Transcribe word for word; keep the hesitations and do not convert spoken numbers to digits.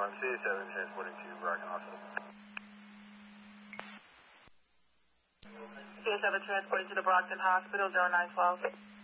one, C A seven transporting to Brockton Hospital. C A seven transporting to the Brockton Hospital, zero nine twelve.